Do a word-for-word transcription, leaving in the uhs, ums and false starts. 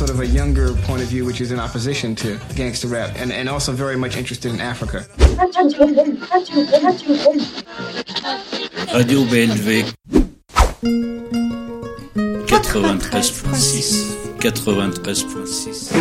sort of a younger point of view, which is in opposition to gangster rap, and, and also very much interested in Africa. Radio B L V quatre-vingt-treize point six quatre-vingt-treize point six